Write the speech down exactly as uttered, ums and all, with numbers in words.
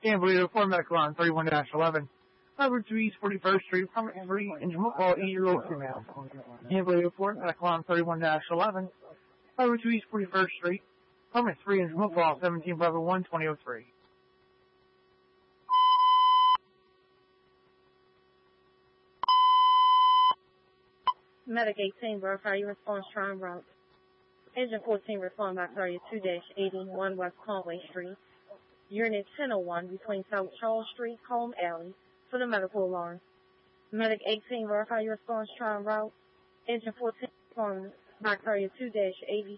Cambria four Medical on thirty-one dash eleven. Over to East forty-first Street, apartment three, engine football, eight-year-old female. Cambria four Medical on thirty-one dash eleven. Over to East forty-first Street, apartment three, engine football, seventeen Bravo one, twenty oh three. Medic eighteen, verify your response, try and route. Engine fourteen, respond by thirty-two dash eighty-one West Conway Street. Unit ten oh one between South Charles Street, Home Alley, for the medical alarm. Medic eighteen, verify your response, try and route. Engine fourteen, respond by thirty-two dash eighty.